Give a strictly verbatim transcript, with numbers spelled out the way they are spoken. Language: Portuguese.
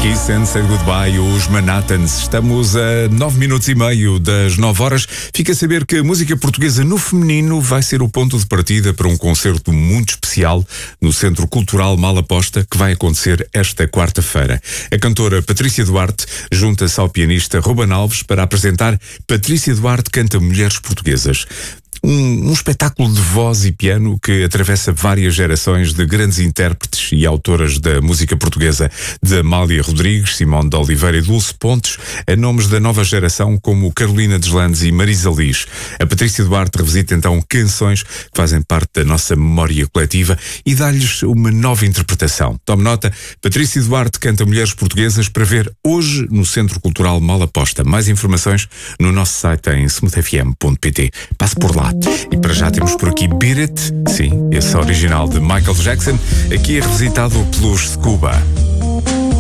Kiss and Say Goodbye, os Manhattans. Estamos a nove minutos e meio das nove horas. Fica a saber que a música portuguesa no feminino vai ser o ponto de partida para um concerto muito especial no Centro Cultural Malaposta, que vai acontecer esta quarta-feira. A cantora Patrícia Duarte junta-se ao pianista Ruben Alves para apresentar Patrícia Duarte Canta Mulheres Portuguesas. Um, um espetáculo de voz e piano que atravessa várias gerações de grandes intérpretes e autoras da música portuguesa, de Amália Rodrigues, Simone de Oliveira e Dulce Pontes, a nomes da nova geração como Carolina Deslandes e Marisa Liz. A Patrícia Duarte revisita então canções que fazem parte da nossa memória coletiva e dá-lhes uma nova interpretação. Tome nota, Patrícia Duarte Canta Mulheres Portuguesas, para ver hoje no Centro Cultural Malaposta. Mais informações no nosso site em smooth f m ponto p t. Passe por lá. E para já temos por aqui Beat It, sim, esse original de Michael Jackson, aqui é revisitado pelos Scuba.